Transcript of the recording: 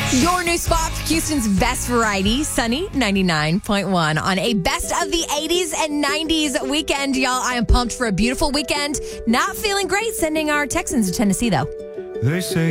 Your new spot for Houston's best variety, Sunny 99.1 on a best of the 80s and 90s weekend, y'all. I am pumped for a beautiful weekend. Not feeling great sending our Texans to Tennessee, though. They say